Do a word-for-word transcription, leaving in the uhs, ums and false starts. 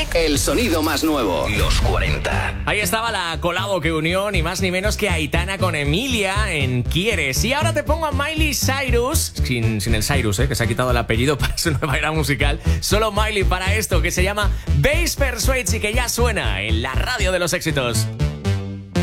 el sonido más nuevo. Los cuarenta. Ahí estaba la colabo que unió ni más ni menos que Aitana con Emilia en Quieres. Y ahora te pongo a Miley Cyrus, sin, sin el Cyrus, ¿eh? Que se ha quitado el apellido para su nueva era musical. Solo Miley para esto que se llama Bass Persuades y que ya suena en la radio de los éxitos.